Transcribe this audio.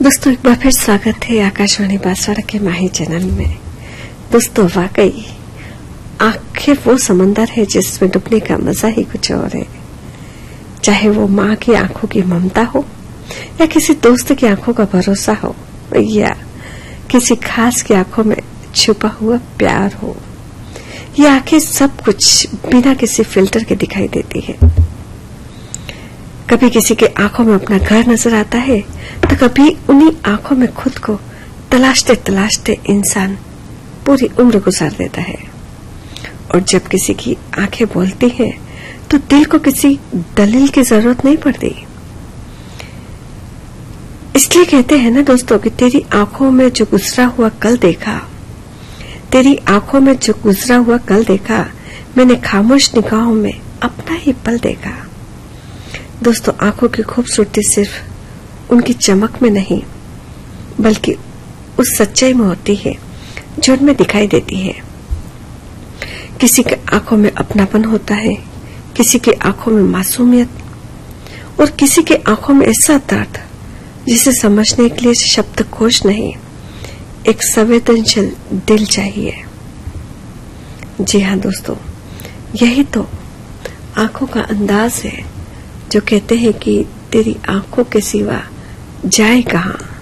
दोस्तों एक बार फिर स्वागत है आकाशवाणी बांसवाड़ा के माही चैनल में। दोस्तों वाकई आखिर वो समंदर है जिसमें डूबने का मजा ही कुछ और है। चाहे वो माँ की आंखों की ममता हो या किसी दोस्त की आंखों का भरोसा हो या किसी खास की आंखों में छुपा हुआ प्यार हो, ये आंखें सब कुछ बिना किसी फिल्टर के दिखाई देती है। कभी किसी के आंखों में अपना घर नजर आता है तो कभी उन्हीं आंखों में खुद को तलाशते तलाशते इंसान पूरी उम्र गुजार देता है। और जब किसी की आंखें बोलती हैं तो दिल को किसी दलील की जरूरत नहीं पड़ती। इसलिए कहते हैं ना दोस्तों कि तेरी आंखों में जो गुजरा हुआ कल देखा, तेरी आंखों में जो गुजरा हुआ कल देखा, मैंने खामोश निगाहों में अपना ही पल देखा। दोस्तों आंखों की खूबसूरती सिर्फ उनकी चमक में नहीं बल्कि उस सच्चाई में होती है जो उनमें दिखाई देती है। किसी के आंखों में अपनापन होता है, किसी की आंखों में मासूमियत और किसी के आंखों में ऐसा दर्द जिसे समझने के लिए शब्दकोश नहीं, एक संवेदनशील दिल चाहिए। जी हाँ दोस्तों, यही तो आंखों का अंदाज है जो कहते हैं कि तेरी आंखों के सिवा जाए कहां।